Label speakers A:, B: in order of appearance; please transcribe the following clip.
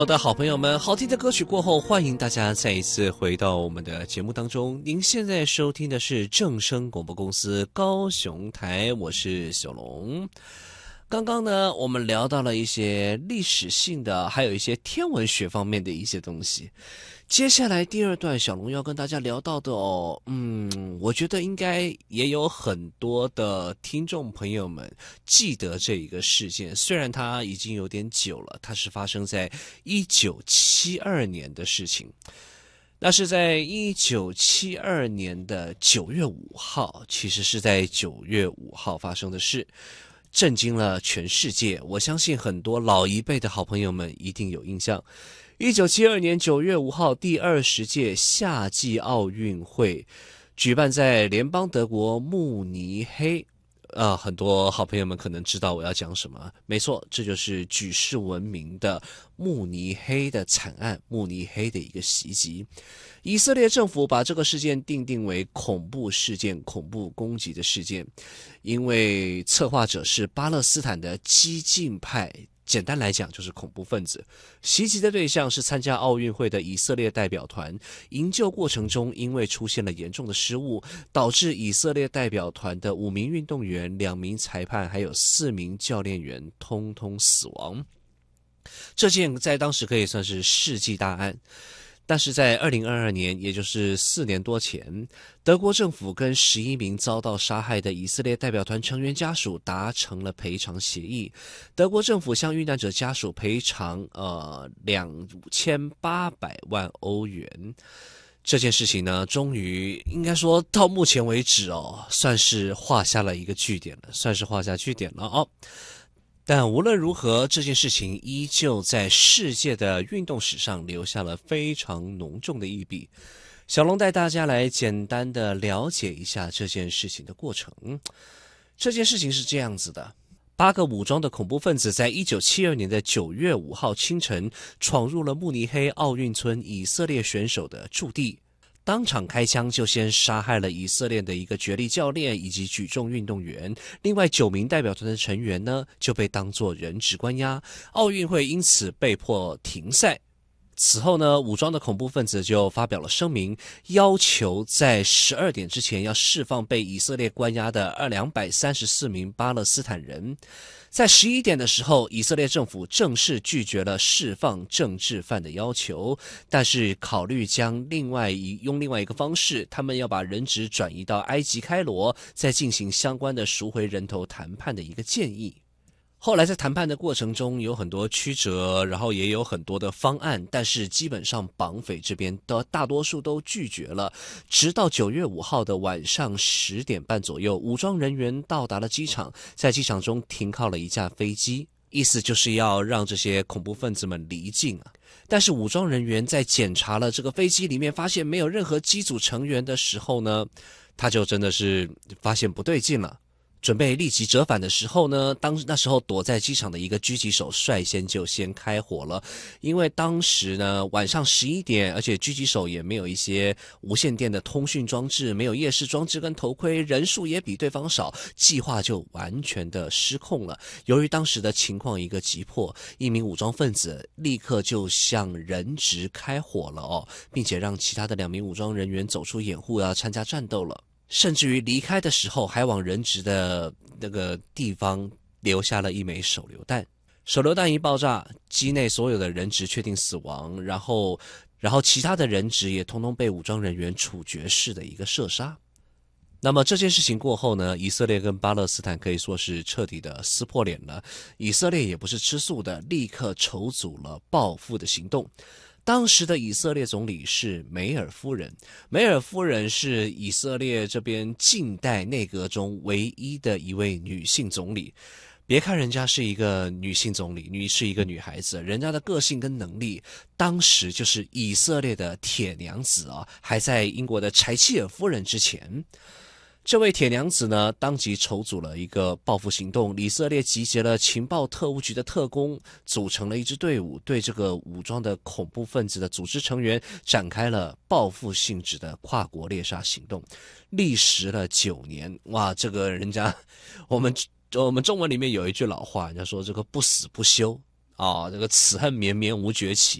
A: 好的，好朋友们，好听的歌曲过后，欢迎大家再一次回到我们的节目当中。您现在收听的是正声广播公司高雄台，我是小龙。刚刚呢，我们聊到了一些历史性的，还有一些天文学方面的一些东西。接下来第二段，小龙要跟大家聊到的我觉得应该也有很多的听众朋友们记得这一个事件，虽然它已经有点久了，它是发生在1972年的事情。那是在1972年的9月5号，其实是在9月5号发生的事，震惊了全世界。我相信很多老一辈的好朋友们一定有印象。1972年9月5号，第20届夏季奥运会举办在联邦德国慕尼黑。很多好朋友们可能知道我要讲什么，没错，这就是举世闻名的慕尼黑的惨案，慕尼黑的一个袭击。以色列政府把这个事件定为恐怖事件、恐怖攻击的事件，因为策划者是巴勒斯坦的激进派，简单来讲就是恐怖分子。袭击的对象是参加奥运会的以色列代表团，营救过程中因为出现了严重的失误，导致以色列代表团的5名运动员、2名裁判还有4名教练员通通死亡。这件在当时可以算是世纪大案。但是在2022年，也就是4年多前，德国政府跟11名遭到杀害的以色列代表团成员家属达成了赔偿协议。德国政府向遇难者家属赔偿2800万欧元。这件事情呢，终于应该说到目前为止算是画下了一个句点了，算是画下句点了。但无论如何，这件事情依旧在世界的运动史上留下了非常浓重的一笔。小龙带大家来简单的了解一下这件事情的过程。这件事情是这样子的：8个武装的恐怖分子在1972年的9月5号清晨闯入了慕尼黑奥运村以色列选手的驻地，当场开枪就先杀害了以色列的一个角力教练以及举重运动员，另外9名代表团的成员呢就被当作人质关押，奥运会因此被迫停赛。此后呢，武装的恐怖分子就发表了声明，要求在12点之前要释放被以色列关押的234名巴勒斯坦人。在11点的时候，以色列政府正式拒绝了释放政治犯的要求，但是考虑用另外一个方式，他们要把人质转移到埃及开罗，再进行相关的赎回人头谈判的一个建议。后来在谈判的过程中有很多曲折，然后也有很多的方案，但是基本上绑匪这边的大多数都拒绝了。直到9月5号的晚上10点半左右，武装人员到达了机场，在机场中停靠了一架飞机，意思就是要让这些恐怖分子们离境啊。但是武装人员在检查了这个飞机里面，发现没有任何机组成员的时候呢，他就真的是发现不对劲了。准备立即折返的时候呢，那时候躲在机场的一个狙击手率先就先开火了。因为当时呢晚上11点，而且狙击手也没有一些无线电的通讯装置，没有夜视装置跟头盔，人数也比对方少，计划就完全的失控了。由于当时的情况一个急迫，一名武装分子立刻就向人质开火了并且让其他的2名武装人员走出掩护参加战斗了。甚至于离开的时候还往人质的那个地方留下了1枚手榴弹。手榴弹一爆炸，机内所有的人质确定死亡，然后其他的人质也通通被武装人员处决式的一个射杀。那么这件事情过后呢，以色列跟巴勒斯坦可以说是彻底的撕破脸了。以色列也不是吃素的，立刻筹组了报复的行动。当时的以色列总理是梅尔夫人，梅尔夫人是以色列这边近代内阁中唯一的一位女性总理。别看人家是一个女性总理，是一个女孩子，人家的个性跟能力，当时就是以色列的铁娘子还在英国的柴契尔夫人之前。这位铁娘子呢，当即筹组了一个报复行动，以色列集结了情报特务局的特工，组成了一支队伍，对这个武装的恐怖分子的组织成员展开了报复性质的跨国猎杀行动，历时了9年。哇，这个人家我们中文里面有一句老话，人家说这个不死不休啊，这个此恨绵绵无绝期。